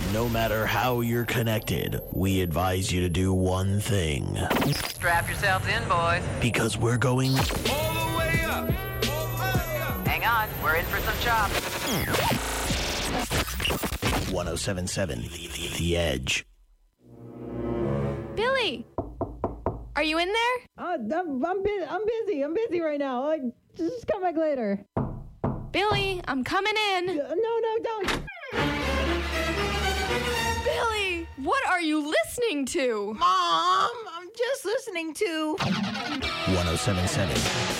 No matter how you're connected, we advise you to do one thing. Strap yourselves in, boys. Because we're going All the way up. Hang on, we're in for some chops. 1077 The Edge. Billy! Are you in there? I'm busy right now. Just come back later. Billy, I'm coming in. No, don't. Billy, what are you listening to? Mom, I'm just listening to 1077